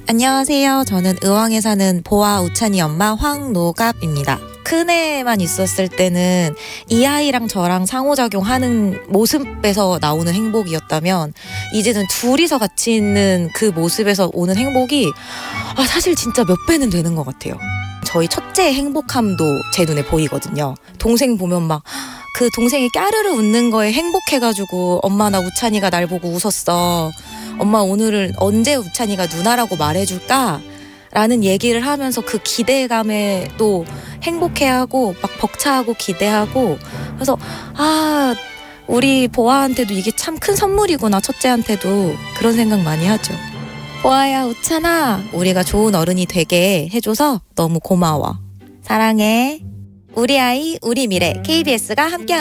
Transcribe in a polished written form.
안녕하세요. 저는 의왕에 사는 보아 우찬이 엄마 황노갑입니다. 큰애만 있었을 때는 이 아이랑 저랑 상호작용하는 모습에서 나오는 행복이었다면 이제는 둘이서 같이 있는 그 모습에서 오는 행복이 사실 진짜 몇 배는 되는 것 같아요. 저희 첫째의 행복함도 제 눈에 보이거든요. 동생 보면 막 그 동생이 까르르 웃는 거에 행복해가지고 엄마 나 우찬이가 날 보고 웃었어. 엄마 오늘은 언제 우찬이가 누나라고 말해줄까? 라는 얘기를 하면서 그 기대감에 또 행복해하고 막 벅차하고 기대하고 그래서 우리 보아한테도 이게 참 큰 선물이구나. 첫째한테도 그런 생각 많이 하죠. 보아야 우찬아 우리가 좋은 어른이 되게 해줘서 너무 고마워. 사랑해. 우리 아이 우리 미래 KBS가 함께합니다.